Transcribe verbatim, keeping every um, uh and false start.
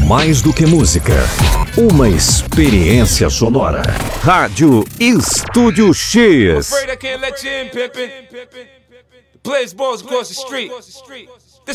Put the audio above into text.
Mais do que música, uma experiência sonora. Rádio Estúdio X. Afraid I can't let you in, Pippin. The place balls across the street.